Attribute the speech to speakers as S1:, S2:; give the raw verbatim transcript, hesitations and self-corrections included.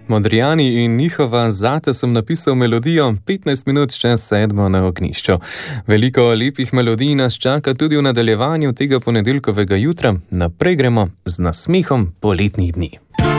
S1: Modrijani in njihova Zate sem napisal melodijo petnajst minut čez sedmo na ognišču. Veliko lepih melodij nas čaka tudi v nadaljevanju tega ponedeljkovega jutra. Naprej gremo z nasmehom poletnih dni.